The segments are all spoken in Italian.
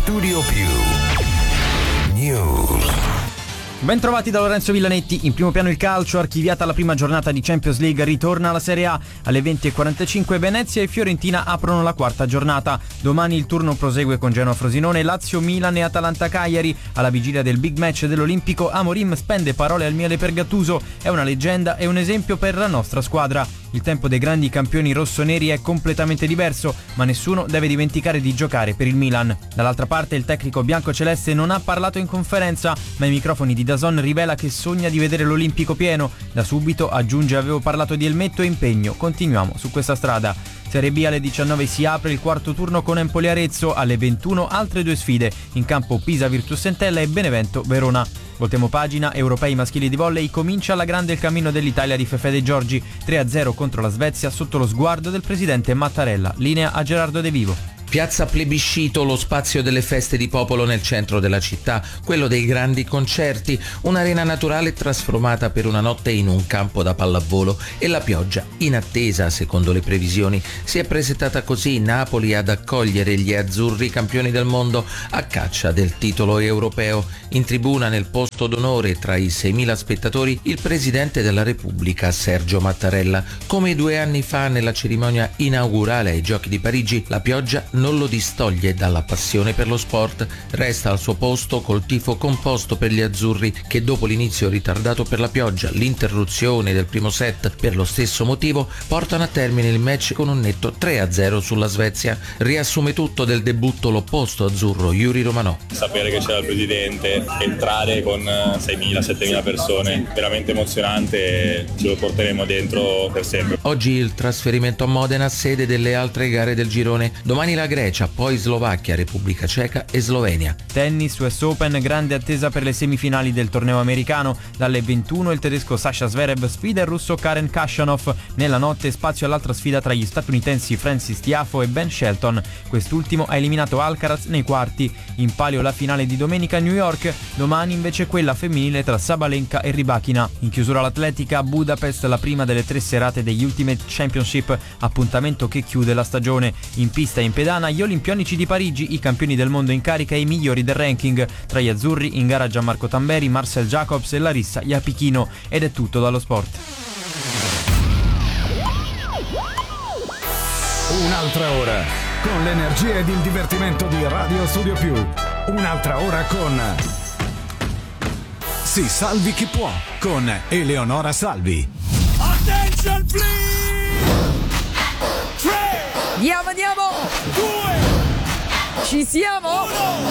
Studio Più News. Ben trovati da Lorenzo Villanetti. In primo piano il calcio, archiviata la prima giornata di Champions League, ritorna alla Serie A. Alle 20:45 Venezia e Fiorentina aprono la quarta giornata. Domani il turno prosegue con Genoa Frosinone, Lazio Milan e Atalanta Cagliari. Alla vigilia del big match dell'Olimpico, Amorim spende parole al miele per Gattuso. È una leggenda e un esempio per la nostra squadra. Il tempo dei grandi campioni rossoneri è completamente diverso, ma nessuno deve dimenticare di giocare per il Milan. Dall'altra parte il tecnico biancoceleste non ha parlato in conferenza, ma ai microfoni di DAZN rivela che sogna di vedere l'Olimpico pieno. Da subito aggiunge: avevo parlato di elmetto e impegno, continuiamo su questa strada. Serie B alle 19 si apre il quarto turno con Empoli Arezzo, alle 21 altre due sfide, in campo Pisa Virtus Entella e Benevento Verona. Voltiamo pagina, europei maschili di volley, comincia alla grande il cammino dell'Italia di Fefè De Giorgi, 3-0 contro la Svezia sotto lo sguardo del presidente Mattarella. Linea a Gerardo De Vivo. Piazza Plebiscito, lo spazio delle feste di popolo nel centro della città, quello dei grandi concerti, un'arena naturale trasformata per una notte in un campo da pallavolo e la pioggia, in attesa secondo le previsioni. Si è presentata così Napoli ad accogliere gli azzurri campioni del mondo a caccia del titolo europeo. In tribuna nel posto d'onore tra i 6.000 spettatori il presidente della Repubblica Sergio Mattarella. Come 2 anni fa nella cerimonia inaugurale ai Giochi di Parigi, la pioggia non lo distoglie dalla passione per lo sport, resta al suo posto col tifo composto per gli azzurri che dopo l'inizio ritardato per la pioggia, l'interruzione del primo set per lo stesso motivo, portano a termine il match con un netto 3-0 sulla Svezia. Riassume tutto del debutto l'opposto azzurro, Yuri Romanò. Sapere che c'era il presidente, entrare con 6.000-7.000 persone, veramente emozionante, ce lo porteremo dentro per sempre. Oggi il trasferimento a Modena, sede delle altre gare del girone. Domani la Grecia, poi Slovacchia, Repubblica Ceca e Slovenia. Tennis, US Open, grande attesa per le semifinali del torneo americano. Dalle 21 il tedesco Sasha Zverev sfida il russo Karen Khachanov. Nella notte spazio all'altra sfida tra gli statunitensi Francis Tiafoe e Ben Shelton. Quest'ultimo ha eliminato Alcaraz nei quarti. In palio la finale di domenica a New York. Domani invece quella femminile tra Sabalenka e Rybakina. In chiusura l'atletica a Budapest, la prima delle 3 serate degli Ultimate Championship, appuntamento che chiude la stagione. In pista e in pedana gli olimpionici di Parigi, i campioni del mondo in carica e i migliori del ranking. Tra gli azzurri in gara Gianmarco Tamberi, Marcel Jacobs e Larissa Iapichino. Ed è tutto dallo sport. Un'altra ora con l'energia ed il divertimento di Radio Studio Più. Un'altra ora con Si salvi chi può con Eleonora Salvi. Attention please! 3 Andiamo! 2 Ci siamo? 1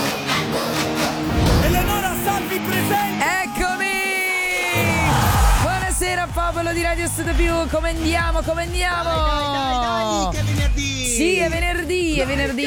Eleonora Salvi presente! Eccomi! Buonasera popolo di Radio Studio Più, come andiamo? Dai, che è venerdì! Sì, è venerdì!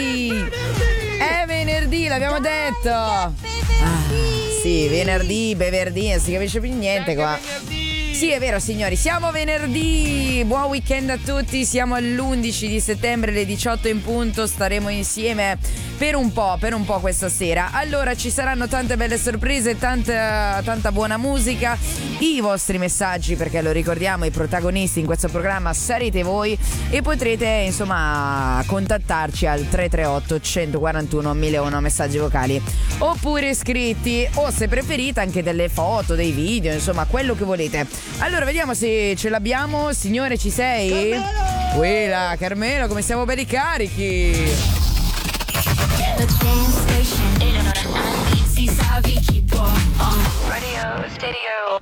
È venerdì, l'abbiamo detto! Sì, venerdì, beverdì, non si capisce più niente qua. Sì, è vero signori, siamo venerdì, buon weekend a tutti, siamo all'11 di settembre alle 18 in punto, staremo insieme per un po' questa sera. Allora ci saranno tante belle sorprese, tanta buona musica, i vostri messaggi, perché lo ricordiamo, i protagonisti in questo programma sarete voi e potrete insomma contattarci al 338 141 1001 messaggi vocali oppure scritti, o se preferite anche delle foto, dei video, insomma quello che volete. Allora vediamo se ce l'abbiamo. Signore, ci sei? Quella, Carmelo, come siamo belli carichi. Eleonora Salvi, si salvi chi può. Radio Stereo.